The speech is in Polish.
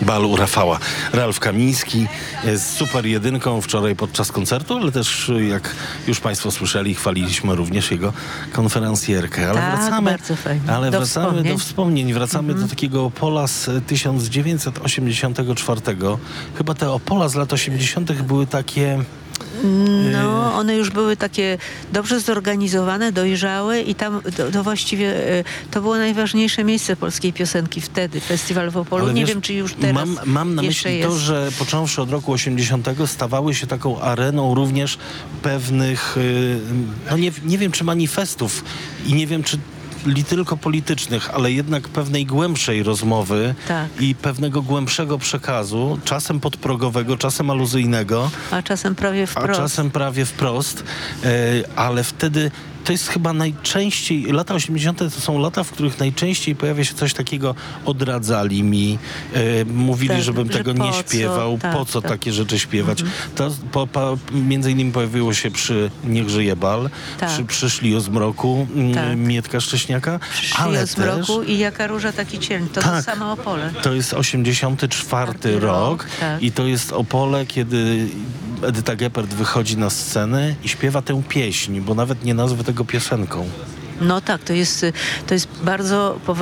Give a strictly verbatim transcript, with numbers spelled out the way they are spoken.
Bal u Rafała. Ralf Kamiński jest super jedynką wczoraj podczas koncertu, ale też, jak już państwo słyszeli, chwaliliśmy również jego konferencjerkę. Ale Tak, wracamy, bardzo fajnie. ale Do wracamy wspomnień. do wspomnień. Wracamy Mhm. do takiego Opola z tysiąc dziewięćset osiemdziesiątego czwartego. Chyba te Opola z lat osiemdziesiątych były takie... No, one już były takie dobrze zorganizowane, dojrzałe i tam to, to właściwie e, to było najważniejsze miejsce polskiej piosenki wtedy, festiwal w Opolu. Ale Nie wiesz, wiem, czy już teraz Mam, mam na jeszcze myśli jest. to, że począwszy od roku osiemdziesiątego stawały się taką areną również pewnych, y, no nie, nie wiem czy manifestów i nie wiem czy li tylko politycznych, ale jednak pewnej głębszej rozmowy Tak. i pewnego głębszego przekazu, czasem podprogowego, czasem aluzyjnego, A czasem prawie a wprost. czasem prawie wprost, e, ale wtedy to jest chyba najczęściej, lata osiemdziesiąte to są lata, w których najczęściej pojawia się coś takiego, odradzali mi, e, mówili, Tak, żebym że tego po nie co, śpiewał, tak, po co tak. takie rzeczy śpiewać. To po, po, między innymi pojawiło się przy Niech żyje bal, Tak. przy Przyszli o zmroku m, Tak. Mietka Szcześniaka, Przyszli ale o zmroku też i Jaka róża taki cień. To Tak. to samo Opole. to jest osiemdziesiąty czwarty Czwarty rok rok, tak. i to jest Opole, kiedy Edyta Geppert wychodzi na scenę i śpiewa tę pieśń, bo nawet nie nazwę tego piosenką. No tak, to jest, to jest bardzo poważne.